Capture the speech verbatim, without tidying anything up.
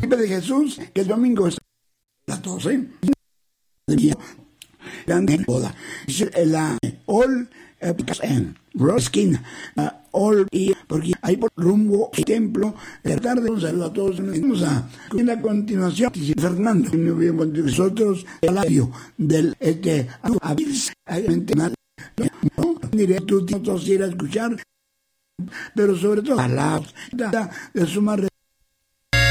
de Jesús, que el domingo es a las doce, de grande boda. La All en Roskin, All y porque hay por rumbo al templo. La tarde un saludo a todos. Vamos a en la continuación. Fernando, nosotros el audio del este avis no diré tú nosotros ir a escuchar, pero sobre todo a la de suma